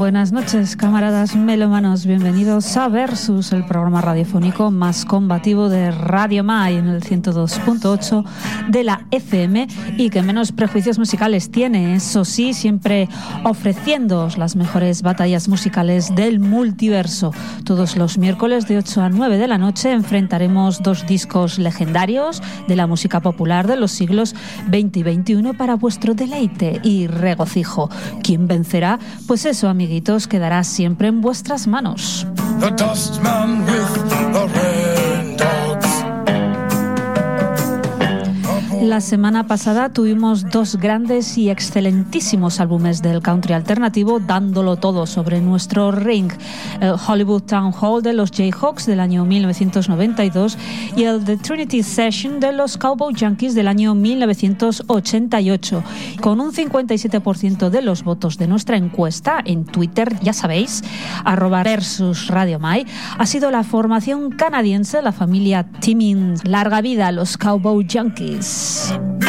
Buenas noches, camaradas melómanos. Bienvenidos a Versus, el programa radiofónico más combativo de Radio Mai en el 102.8 de la FM y que menos prejuicios musicales tiene. Eso sí, siempre ofreciéndoos las mejores batallas musicales del multiverso. Todos los miércoles de 8 a 9 de la noche enfrentaremos dos discos legendarios de la música popular de los siglos XX y XXI para vuestro deleite y regocijo. ¿Quién vencerá? Pues eso, amiguitos, quedará siempre en vuestras manos. The Dustman with the Red Dogs. La semana pasada tuvimos dos grandes y excelentísimos álbumes del country alternativo dándolo todo sobre nuestro ring. El Hollywood Town Hall de los Jayhawks del año 1992 y el The Trinity Session de los Cowboy Yankees del año 1988. Con un 57% de los votos de nuestra encuesta en Twitter, ya sabéis, @versusradiomai, ha sido la formación canadiense, la familia Timmins. Larga vida a los Cowboy Yankees.